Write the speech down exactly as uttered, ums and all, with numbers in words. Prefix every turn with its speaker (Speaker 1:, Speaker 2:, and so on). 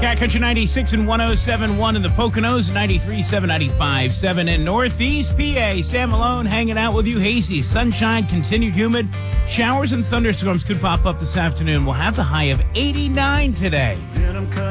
Speaker 1: Cat Country ninety-six and one oh seven point one in the Poconos, ninety-three point seven, ninety-five point seven in Northeast P A. Sam Malone hanging out with you. Hazy, sunshine, continued humid. Showers and thunderstorms could pop up this afternoon. We'll have the high of eighty-nine today.